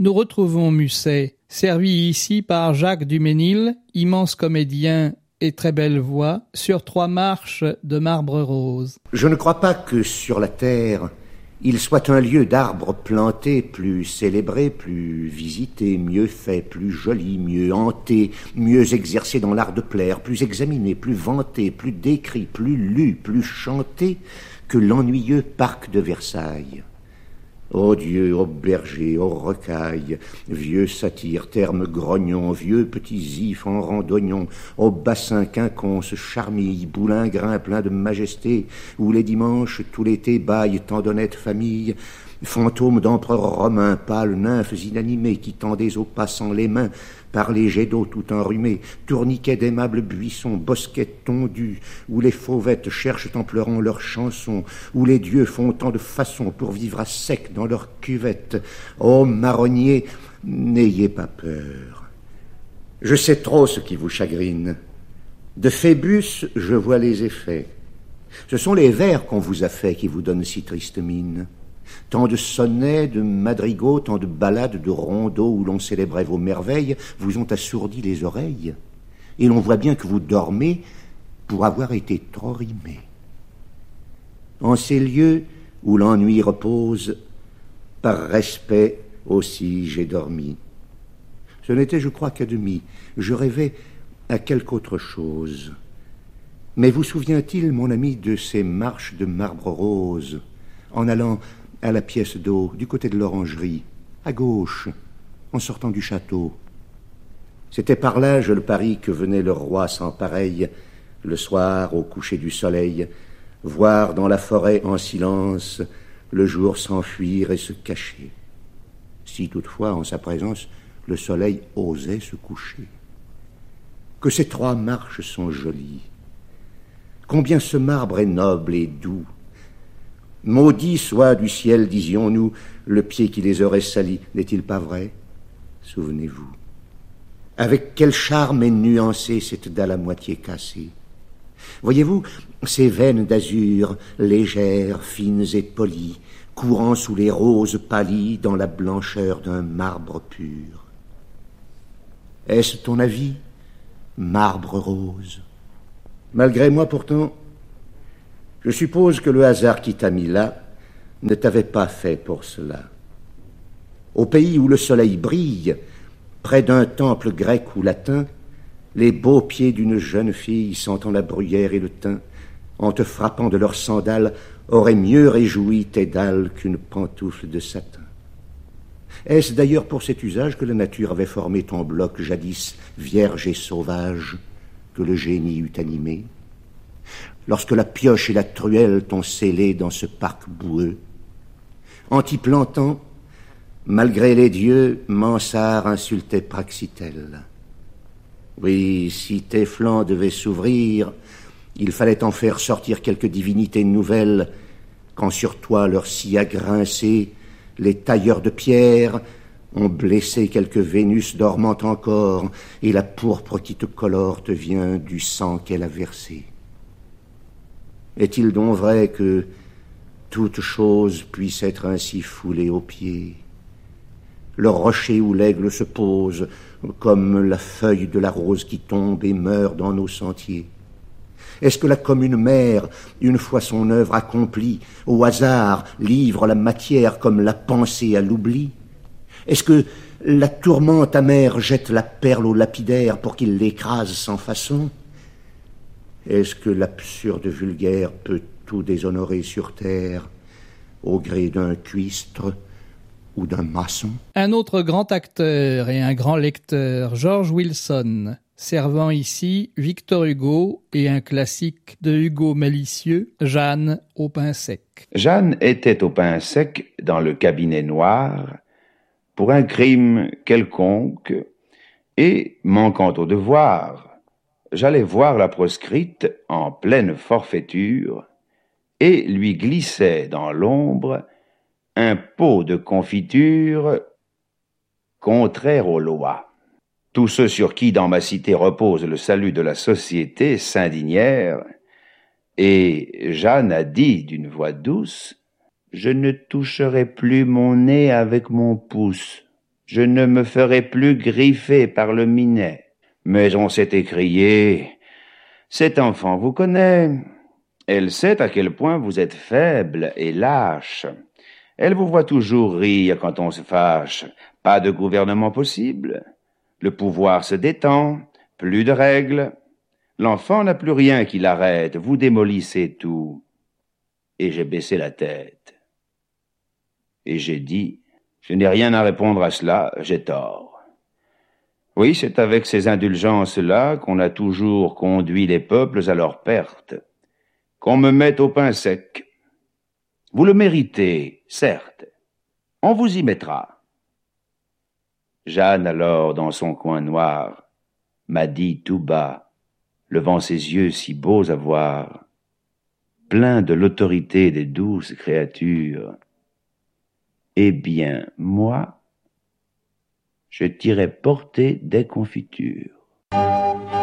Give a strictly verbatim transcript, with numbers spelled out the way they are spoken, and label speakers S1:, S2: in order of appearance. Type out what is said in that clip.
S1: nous retrouvons Musset, servi ici par Jacques Duménil, immense comédien et très belle voix, sur trois marches de marbre rose.
S2: Je ne crois pas que sur la terre, il soit un lieu d'arbres plantés plus célébré, plus visité, mieux fait, plus joli, mieux hanté, mieux exercé dans l'art de plaire, plus examiné, plus vanté, plus décrit, plus lu, plus chanté que l'ennuyeux parc de Versailles. Ô Dieu, ô berger, ô rocaille, vieux satyre, terme grognon, vieux petits ifs en randognon, ô bassin quinconce, charmille, boulingrin plein de majesté, où les dimanches, tout l'été, baillent tant d'honnêtes familles, fantômes d'empereurs romains, pâles nymphes inanimées, qui tendaient aux passants les mains, par les jets d'eau tout enrhumés, tourniquets d'aimables buissons, bosquets tondus, où les fauvettes cherchent en pleurant leurs chansons, où les dieux font tant de façons pour vivre à sec dans leurs cuvettes. Ô marronniers, n'ayez pas peur. Je sais trop ce qui vous chagrine. De Phébus, je vois les effets. Ce sont les vers qu'on vous a faits qui vous donnent si triste mine. Tant de sonnets, de madrigaux, tant de ballades, de rondeaux où l'on célébrait vos merveilles vous ont assourdi les oreilles, et l'on voit bien que vous dormez pour avoir été trop rimés. En ces lieux où l'ennui repose, par respect aussi j'ai dormi. Ce n'était, je crois, qu'à demi. Je rêvais à quelque autre chose. Mais vous souvient-il, mon ami, de ces marches de marbre rose, en allant à la pièce d'eau, du côté de l'orangerie, à gauche, en sortant du château? C'était par là, je le parie, que venait le roi sans pareil, le soir, au coucher du soleil, voir dans la forêt en silence le jour s'enfuir et se cacher, si toutefois, en sa présence, le soleil osait se coucher. Que ces trois marches sont jolies, combien ce marbre est noble et doux. Maudit soit du ciel, disions-nous, le pied qui les aurait salis. N'est-il pas vrai? Souvenez-vous. Avec quel charme est nuancée cette dalle à moitié cassée. Voyez-vous ces veines d'azur, légères, fines et polies, courant sous les roses pâlies dans la blancheur d'un marbre pur. Est-ce ton avis, marbre rose? Malgré moi, pourtant, je suppose que le hasard qui t'a mis là ne t'avait pas fait pour cela. Au pays où le soleil brille, près d'un temple grec ou latin, les beaux pieds d'une jeune fille sentant la bruyère et le thym, en te frappant de leurs sandales, auraient mieux réjoui tes dalles qu'une pantoufle de satin. Est-ce d'ailleurs pour cet usage que la nature avait formé ton bloc jadis vierge et sauvage, que le génie eut animé? Lorsque la pioche et la truelle t'ont scellé dans ce parc boueux, en t'y plantant, malgré les dieux, Mansart insultait Praxitèle. Oui, si tes flancs devaient s'ouvrir, il fallait en faire sortir quelque divinité nouvelle, quand sur toi leur scie a grincé, les tailleurs de pierre ont blessé quelque Vénus dormant encore, et la pourpre qui te colore te vient du sang qu'elle a versé. Est-il donc vrai que toute chose puisse être ainsi foulée aux pieds? Le rocher où l'aigle se pose, comme la feuille de la rose qui tombe et meurt dans nos sentiers. Est-ce que la commune mère, une fois son œuvre accomplie, au hasard livre la matière comme la pensée à l'oubli? Est-ce que la tourmente amère jette la perle au lapidaire pour qu'il l'écrase sans façon? Est-ce que l'absurde vulgaire peut tout déshonorer sur terre au gré d'un cuistre ou d'un maçon?
S1: Un autre grand acteur et un grand lecteur, George Wilson, servant ici Victor Hugo et un classique de Hugo Malicieux, Jeanne au pain sec.
S3: Jeanne était au pain sec dans le cabinet noir pour un crime quelconque et, manquant au devoir, j'allais voir la proscrite en pleine forfaiture et lui glissais dans l'ombre un pot de confiture contraire aux lois. Tous ceux sur qui dans ma cité repose le salut de la société s'indignèrent, et Jeanne a dit d'une voix douce: « Je ne toucherai plus mon nez avec mon pouce. » je ne me ferai plus griffer par le minet. Mais on s'est écrié, cet enfant vous connaît. Elle sait à quel point vous êtes faible et lâche. Elle vous voit toujours rire quand on se fâche. Pas de gouvernement possible. Le pouvoir se détend, plus de règles. L'enfant n'a plus rien qui l'arrête. Vous démolissez tout. Et j'ai baissé la tête. Et j'ai dit, je n'ai rien à répondre à cela, j'ai tort. Oui, c'est avec ces indulgences-là qu'on a toujours conduit les peuples à leur perte. Qu'on me mette au pain sec. Vous le méritez, certes. On vous y mettra. Jeanne, alors, dans son coin noir, m'a dit tout bas, levant ses yeux si beaux à voir, pleins de l'autorité des douces créatures, « Eh bien, moi, je t'irai porter des confitures. »